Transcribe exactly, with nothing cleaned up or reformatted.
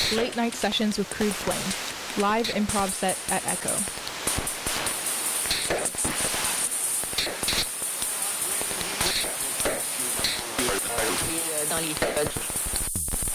Late Night Sessions with Crude Flame. Live improv set at Echo. Dans les